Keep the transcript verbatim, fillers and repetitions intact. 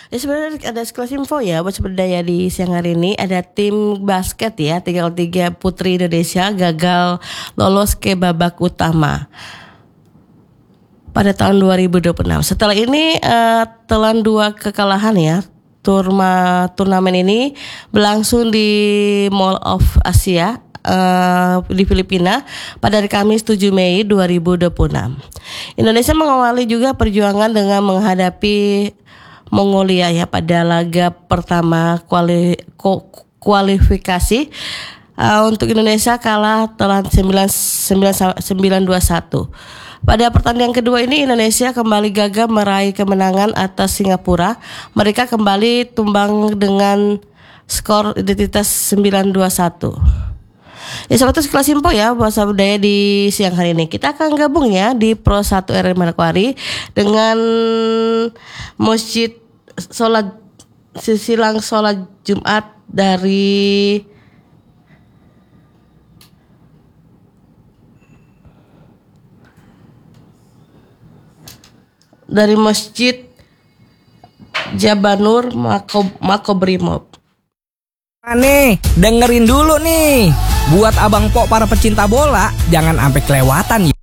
Ya sebenarnya ada sekelas info ya buat Sumber di siang hari ini. Ada tim basket ya tiga kali tiga putri Indonesia gagal lolos ke babak utama pada tahun dua ribu dua puluh enam. Setelah ini uh, telan dua kekalahan ya. Turma turnamen ini berlangsung di Mall of Asia uh, di Filipina pada hari Kamis tujuh Mei dua ribu dua puluh enam. Indonesia mengawali juga perjuangan dengan menghadapi Mongolia ya pada laga pertama kuali, kualifikasi uh, untuk Indonesia kalah telak sembilan dua satu. Pada pertandingan kedua ini Indonesia kembali gagal meraih kemenangan atas Singapura. Mereka kembali tumbang dengan skor identitas sembilan dua satu. Ya sobat sekelas info ya buat Sabudaya di siang hari ini. Kita akan gabung ya di Pro satu R R Manokwari dengan Masjid Sholat Silang Sholat Jumat dari dari Masjid Jabanur Mako, Makobrimob. Nih, dengerin dulu nih. Buat abang pok para pecinta bola, jangan sampai kelewatan ya.